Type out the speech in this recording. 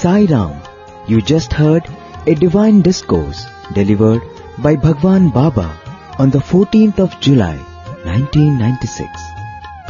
Sai Ram. You just heard a divine discourse delivered by Bhagwan Baba on the 14th of July 1996.